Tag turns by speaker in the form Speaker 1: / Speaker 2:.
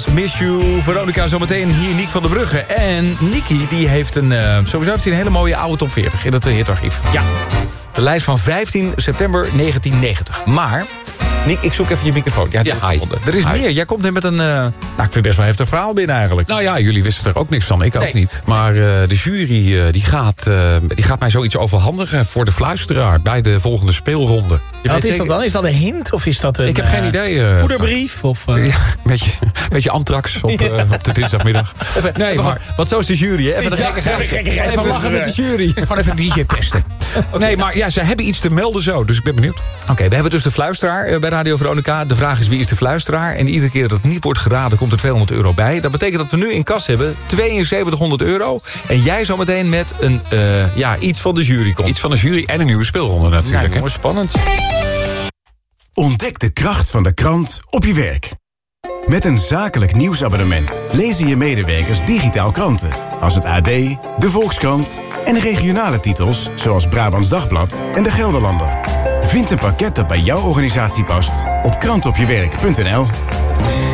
Speaker 1: Miss You. Veronica zometeen hier, Niek van der Brugge. En Niki, die heeft sowieso heeft hij een hele mooie oude top 40 in het hitarchief. Ja, de lijst van 15 september 1990. Maar, Nick, ik zoek even je microfoon. Ja, hi. Er is meer. Jij komt net met een... ik vind best wel heftig verhaal binnen eigenlijk.
Speaker 2: Nou ja, jullie wisten er ook niks van. Ik ook niet. Maar de jury die gaat mij zoiets overhandigen voor de fluisteraar bij de volgende speelronde.
Speaker 3: Wat is dat dan? Is dat een hint of is dat een...
Speaker 2: Ik heb geen idee.
Speaker 3: Moederbrief? Of,
Speaker 2: ja, beetje antrax op de dinsdagmiddag.
Speaker 1: Want zo is de jury, hè? Even de gekkigheid. Even lachen met de jury.
Speaker 2: Gewoon even een DJ testen. Nee, maar ja, ze hebben iets te melden zo. Dus ik ben benieuwd.
Speaker 1: Oké, we hebben dus de fluisteraar bij Radio Veronica. De vraag is, wie is de fluisteraar? En iedere keer dat het niet wordt geraden, komt er €200 bij. Dat betekent dat we nu in kas hebben €7200. En jij zo meteen met een iets van de jury komt.
Speaker 2: Iets van de jury en een nieuwe speelronde natuurlijk.
Speaker 1: Ja, jongens, spannend.
Speaker 4: Ontdek de kracht van de krant op je werk. Met een zakelijk nieuwsabonnement lezen je medewerkers digitaal kranten. Als het AD, de Volkskrant en regionale titels zoals Brabants Dagblad en de Gelderlander. Vind een pakket dat bij jouw organisatie past op krantopjewerk.nl.